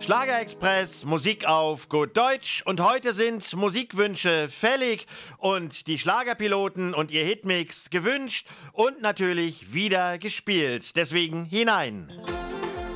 Schlagerexpress, Musik auf gut Deutsch. Und heute sind Musikwünsche fällig und die Schlagerpiloten und ihr Hitmix gewünscht und natürlich wieder gespielt. Deswegen hinein.